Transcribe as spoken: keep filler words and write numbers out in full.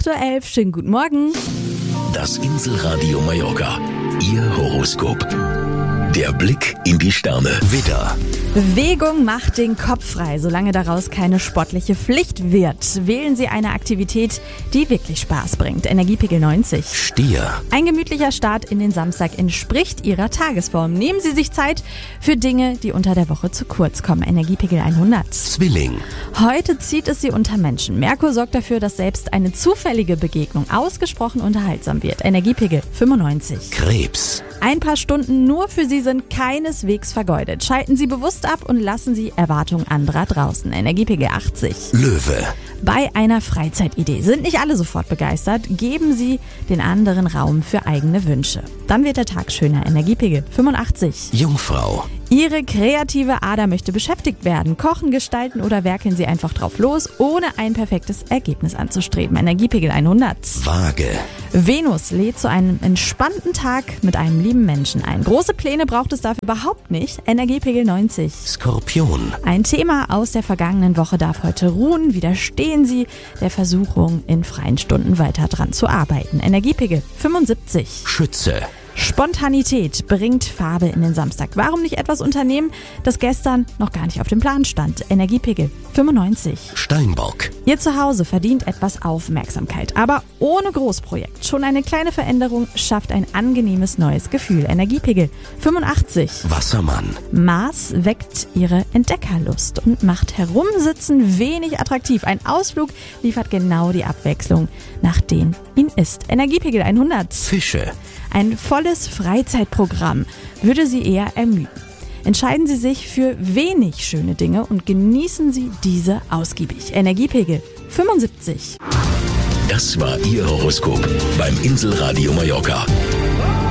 acht Uhr elf, schönen guten Morgen. Das Inselradio Mallorca. Ihr Horoskop. Der Blick in die Sterne. Widder. Bewegung macht den Kopf frei, solange daraus keine sportliche Pflicht wird. Wählen Sie eine Aktivität, die wirklich Spaß bringt. Energiepegel neunzig. Stier. Ein gemütlicher Start in den Samstag entspricht Ihrer Tagesform. Nehmen Sie sich Zeit für Dinge, die unter der Woche zu kurz kommen. Energiepegel hundert. Zwilling. Heute zieht es Sie unter Menschen. Merkur sorgt dafür, dass selbst eine zufällige Begegnung ausgesprochen unterhaltsam wird. Energiepegel fünfundneunzig. Krebs. Ein paar Stunden nur für Sie sind keineswegs vergeudet. Schalten Sie bewusst ab und lassen Sie Erwartungen anderer draußen. Energiepegel achtzig. Löwe. Bei einer Freizeitidee sind nicht alle sofort begeistert. Geben Sie den anderen Raum für eigene Wünsche. Dann wird der Tag schöner. Energiepegel fünfundachtzig. Jungfrau. Ihre kreative Ader möchte beschäftigt werden. Kochen, gestalten oder werkeln Sie einfach drauf los, ohne ein perfektes Ergebnis anzustreben. Energiepegel hundert. Waage. Venus lädt zu einem entspannten Tag mit einem lieben Menschen ein. Große Pläne braucht es dafür überhaupt nicht. Energiepegel neunzig. Skorpion. Ein Thema aus der vergangenen Woche darf heute ruhen. Widerstehen Sie der Versuchung, in freien Stunden weiter dran zu arbeiten. Energiepegel fünfundsiebzig. Schütze. Spontanität bringt Farbe in den Samstag. Warum nicht etwas unternehmen, das gestern noch gar nicht auf dem Plan stand? Energiepegel fünfundneunzig. Steinbock. Ihr Zuhause verdient etwas Aufmerksamkeit, aber ohne Großprojekt. Schon eine kleine Veränderung schafft ein angenehmes neues Gefühl. Energiepegel fünfundachtzig. Wassermann. Mars weckt Ihre Entdeckerlust und macht Herumsitzen wenig attraktiv. Ein Ausflug liefert genau die Abwechslung, nach denen ihn ist. Energiepegel hundert. Fische. Ein volles Freizeitprogramm würde Sie eher ermüden. Entscheiden Sie sich für wenig schöne Dinge und genießen Sie diese ausgiebig. Energiepegel fünfundsiebzig. Das war Ihr Horoskop beim Inselradio Mallorca.